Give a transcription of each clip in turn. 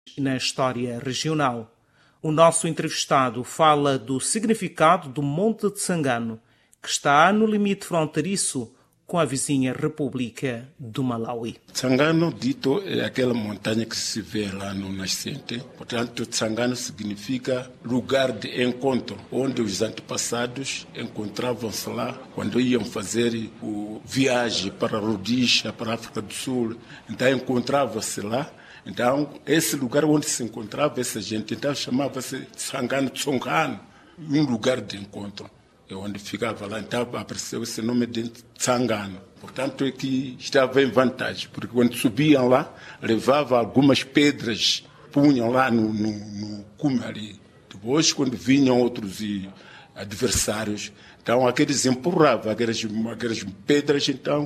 na história regional. O nosso entrevistado fala do significado do Monte Tsangano, que está no limite fronteiriço com a vizinha República do Malawi. Tsangano, dito, é aquela montanha que se vê lá no nascente. Portanto, Tsangano significa lugar de encontro, onde os antepassados encontravam-se lá quando iam fazer viagem para Rhodesia, para a África do Sul. Então, encontrava-se lá. Então, esse lugar onde se encontrava essa gente, então chamava-se Tsangano Tsongano, um lugar de encontro. É onde ficava lá, então apareceu esse nome de Tsangano. Portanto, é que estava em vantagem, porque quando subiam lá, levavam algumas pedras, punham lá no cume ali. Depois, quando vinham outros adversários, então aqueles empurravam aquelas pedras, então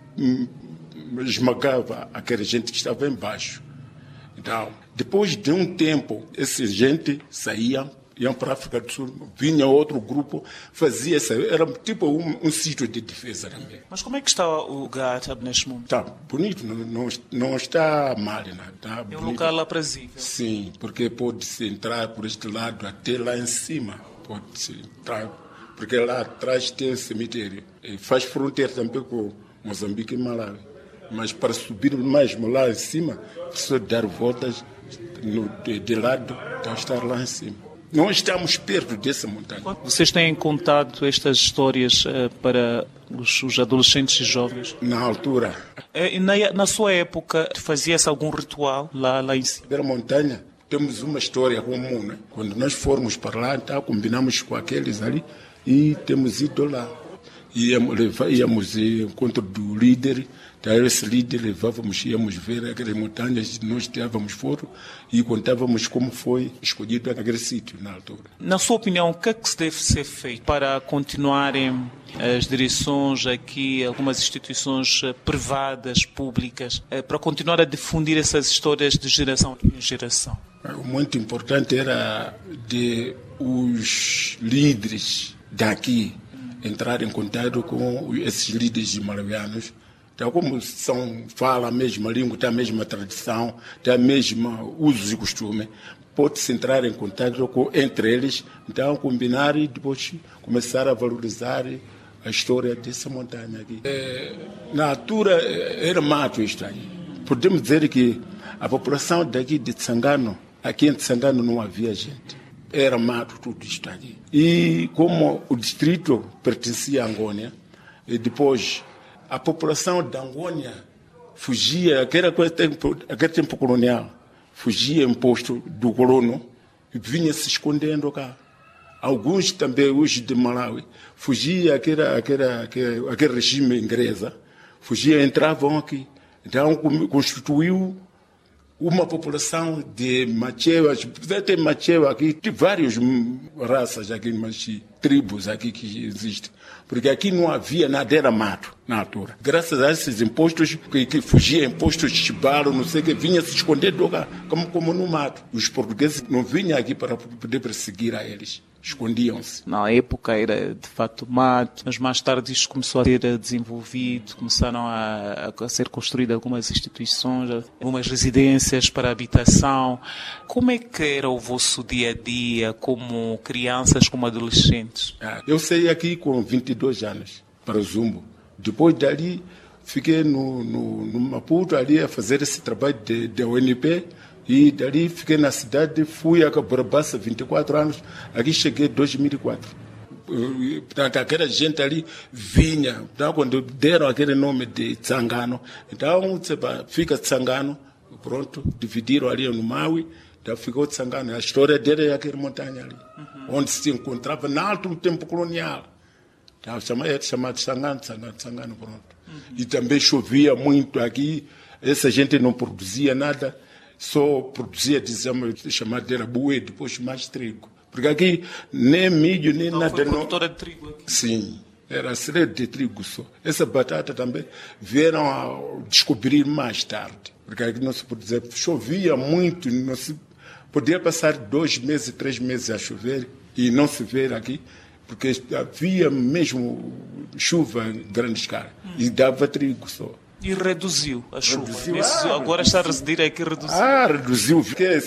esmagava aquela gente que estava embaixo. Então, depois de um tempo, essa gente saía, iam para a África do Sul, vinha outro grupo, fazia essa. Era tipo um sítio de defesa também. Mas como é que está o lugar neste momento? Está bonito, não está mal. Não, está é um lugar aprazível. Sim, porque pode-se entrar por este lado até lá em cima. Pode-se entrar, porque lá atrás tem um cemitério. E faz fronteira também com Moçambique e Malawi. Mas para subir mesmo lá em cima, precisa dar voltas de lado para estar lá em cima. Nós estamos perto dessa montanha. Vocês têm contado estas histórias para os adolescentes e jovens? Na altura. Na sua época, fazia-se algum ritual lá em cima? Na montanha, temos uma história comum, né? Quando nós formos para lá, então, combinamos com aqueles ali e temos ido lá. Íamos ao encontro do líder. Então, esse líder íamos ver aquelas montanhas, nós tirávamos foto e contávamos como foi escolhido aquele sítio na altura. Na sua opinião, o que é que se deve ser feito para continuarem as direções aqui, algumas instituições privadas, públicas, para continuar a difundir essas histórias de geração em geração? O muito importante era de os líderes daqui entrar em contato com esses líderes malawianos. Então, como falam a mesma língua, tem a mesma tradição, tem a mesma usos e costumes, pode-se entrar em contato entre eles, então combinar e depois começar a valorizar a história dessa montanha aqui. Na altura era mato isto aí. Podemos dizer que a população daqui de Tsangano, aqui em Tsangano não havia gente. Era mato tudo isto aqui. E como o distrito pertencia a Angônia, e depois a população da Angônia fugia, aquele tempo colonial, fugia imposto do colono e vinha se escondendo cá. Alguns também, hoje de Malawi, fugia aquele regime inglês, fugia, entravam aqui. Então constituiu uma população de machewas, tem machewa aqui, tem várias raças aqui, tribos aqui que existem. Porque aqui não havia nada, era mato na altura. Graças a esses impostos, que fugia impostos de chibalo, não sei o que, vinha se esconder do lugar, como no mato. Os portugueses não vinham aqui para poder perseguir a eles. Escondiam-se. Na época era de fato mato, mas mais tarde isto começou a ser desenvolvido, começaram a ser construídas algumas instituições, algumas residências para habitação. Como é que era o vosso dia a dia como crianças, como adolescentes? Eu saí aqui com 22 anos para o Zumbo. Depois dali fiquei no Maputo ali a fazer esse trabalho de UNP. E dali fiquei na cidade, fui a Caburabaça, 24 anos, aqui cheguei em 2004. Portanto, aquela gente ali vinha, então, quando deram aquele nome de Tsangano, então fica Tsangano, pronto, dividiram ali no Maui, então ficou Tsangano. A história dele é aquela montanha ali, onde se encontrava no alto tempo colonial. Então, chamado Tsangano, pronto. E também chovia muito aqui, essa gente não produzia nada, só produzia, chamada era bué, depois mais trigo. Porque aqui nem milho, nem nada. Foi produtora de trigo aqui? Sim, era cereja de trigo só. Essa batata também vieram a descobrir mais tarde. Porque aqui não se pode dizer, chovia muito, não se podia passar 2 meses, 3 meses a chover e não se ver aqui, porque havia mesmo chuva em grande escala e dava trigo só. E reduziu a chuva. Reduziu, Agora está a residir aqui, reduziu. Reduziu, porque